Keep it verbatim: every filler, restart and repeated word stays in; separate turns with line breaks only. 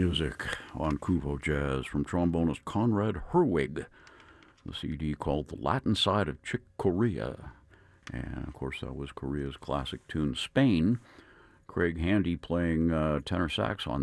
music on Kuvo Jazz from trombonist Conrad Herwig. The C D called The Latin Side of Chick Corea. And, of course, that was Korea's classic tune, Spain. Craig Handy playing uh, tenor sax on